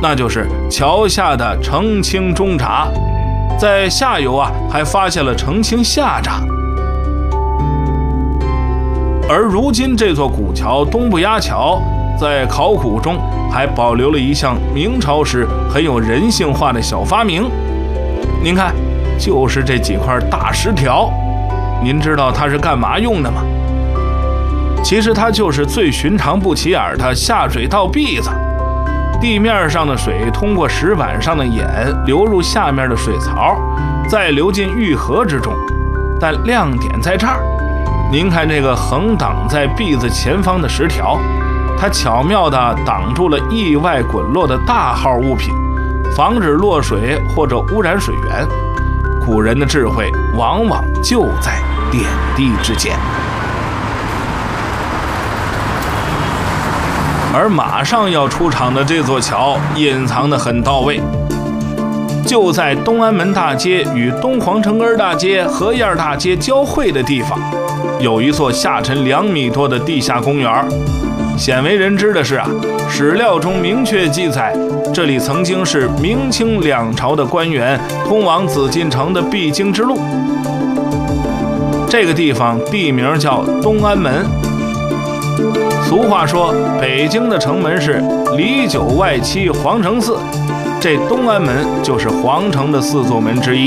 那就是桥下的澄清中闸，在下游还发现了澄清下闸。而如今这座古桥东部压桥，在考古中还保留了一项明朝时很有人性化的小发明。您看，就是这几块大石条，您知道它是干嘛用的吗？其实它就是最寻常不起眼的下水道篦子。地面上的水通过石板上的眼流入下面的水槽，再流进玉河之中。但亮点在这儿，您看这个横挡在篦子前方的石条，它巧妙地挡住了意外滚落的大号物品，防止落水或者污染水源。古人的智慧往往就在点滴之间。而马上要出场的这座桥隐藏得很到位，就在东安门大街与东皇城根大街、河沿大街交汇的地方，有一座下沉2米多的地下公园。鲜为人知的是史料中明确记载，这里曾经是明清两朝的官员通往紫禁城的必经之路。这个地方地名叫东安门。俗话说，北京的城门是里九外七皇城4，这东安门就是皇城的4座门之一。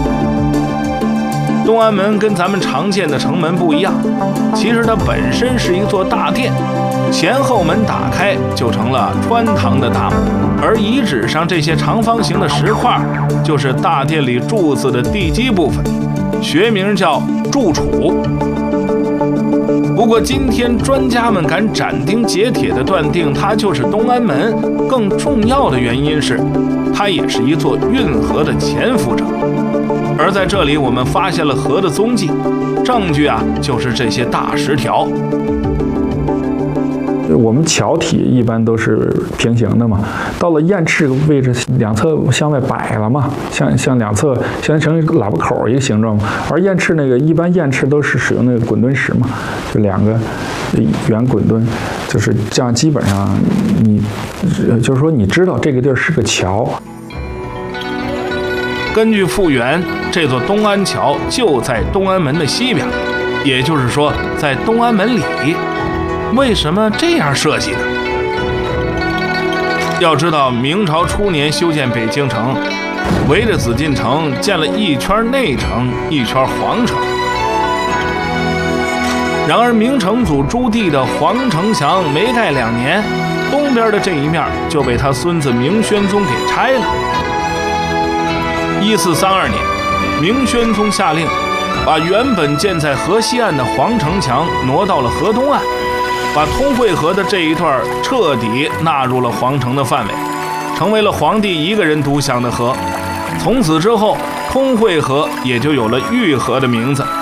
东安门跟咱们常见的城门不一样，其实它本身是一座大殿，前后门打开就成了穿堂的大门，而遗址上这些长方形的石块就是大殿里柱子的地基部分，学名叫柱础。不过今天专家们敢斩钉截铁地断定它就是东安门，更重要的原因是它也是一座运河的潜伏者。而在这里我们发现了河的踪迹，证据就是这些大石条。 我们桥体一般都是平行的嘛，到了燕翅位置，两侧向外摆了嘛，向两侧相当成喇叭口一个形状嘛。而燕翅一般燕翅都是使用那个滚墩石嘛，就2个圆滚墩，就是这样。基本上就是说你知道这个地儿是个桥。 根据复原，这座东安桥就在东安门的西边，也就是说在东安门里。为什么这样设计呢？要知道，明朝初年修建北京城，围着紫禁城建了一圈内城，一圈皇城。然而明成祖朱棣的皇城墙没盖2年，东边的这一面就被他孙子明宣宗给拆了。1432年，明宣宗下令把原本建在河西岸的皇城墙挪到了河东岸，把通惠河的这一段彻底纳入了皇城的范围，成为了皇帝一个人独享的河。从此之后，通惠河也就有了御河的名字。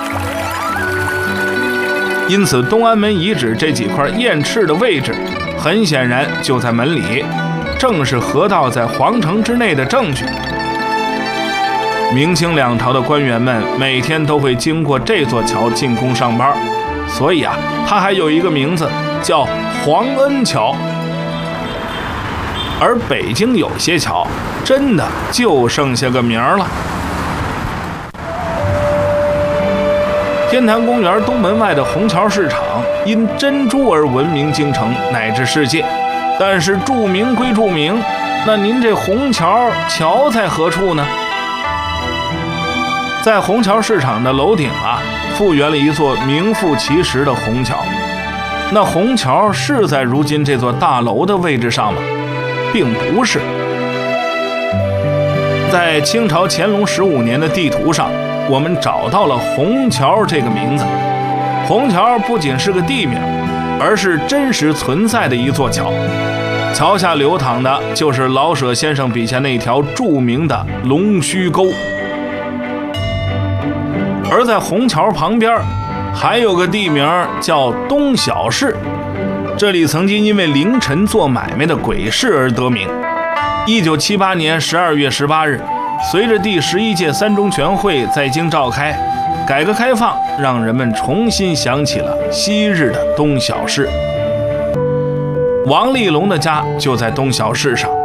因此，东安门遗址这几块燕翅的位置，很显然就在门里，正是河道在皇城之内的证据。明清两朝的官员们每天都会经过这座桥进宫上班，所以它还有一个名字叫皇恩桥。而北京有些桥真的就剩下个名了。天坛公园东门外的虹桥市场因珍珠而闻名京城乃至世界，但是著名归著名，那您这虹桥在何处呢？在虹桥市场的楼顶复原了一座名副其实的虹桥。那虹桥是在如今这座大楼的位置上吗？并不是。在清朝乾隆15年的地图上，我们找到了虹桥这个名字。虹桥不仅是个地名，而是真实存在的一座桥。桥下流淌的就是老舍先生笔下那条著名的龙须沟。而在虹桥旁边还有个地名叫东小市，这里曾经因为凌晨做买卖的鬼市而得名。1978年12月18日，随着第11届三中全会在京召开，改革开放让人们重新想起了昔日的东小市。王立龙的家就在东小市上，